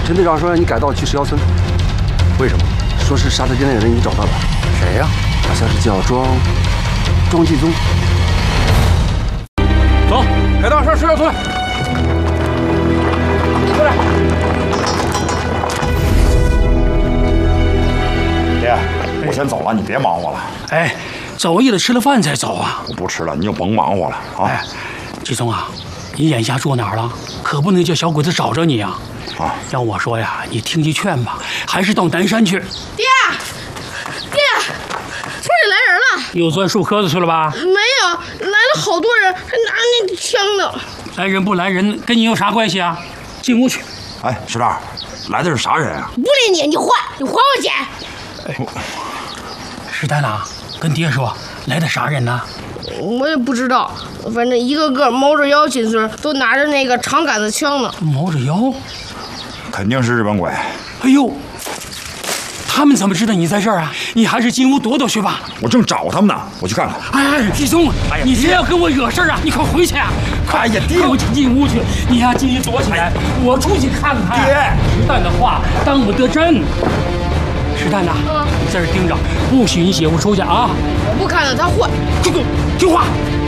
陈队长说让你改道去石窑村，为什么？说是杀他爹那个人已经找到了。 谁呀？ 好像是叫庄继宗。走，改道上石窑村。过来。 爹，我先走了，你别忙活了。 哎，走也得吃了饭再走啊。 我不吃了，你就甭忙活了啊。 哎，继宗啊，你眼下住哪儿了？可不能叫小鬼子找着你啊！ 啊， 要我说呀，你听句劝吧，还是到南山去。 爹，村里来人了。 又钻树棵子去了吧？ 没有，来了好多人，还拿那枪呢。 来人不来人，跟你有啥关系啊？进屋去。 哎，石大，来的是啥人啊？ 不理你，你还我钱。 石丹呐，跟爹说，来的啥人呢？ 我也不知道，反正一个个猫着腰进村，都拿着那个长杆子枪呢。 猫着腰？ 肯定是日本鬼。 哎呦，他们怎么知道你在这儿啊？你还是进屋躲躲去吧。 我正找他们呢，我去看看。 哎，继宗，你谁要跟我惹事啊？你快回去啊！ 哎呀，爹， 快进屋去！你呀，进去躲起来，我出去看看。 爹， 石蛋的话当不得真。石蛋呐，你在这盯着，不许你姐夫出去啊！ 我不看了，他坏。 听话。